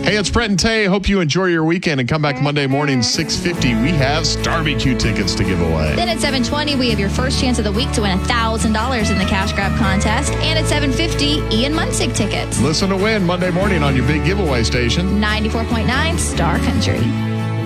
Hey, it's Brett and Tay. Hope you enjoy your weekend and come back Monday morning, 6:50. We have Starbecue tickets to give away. Then at 7:20, we have your first chance of the week to win $1,000 in the cash grab contest. And at 7:50, Ian Munsick tickets. Listen to win Monday morning on your big giveaway station. 94.9 Star Country.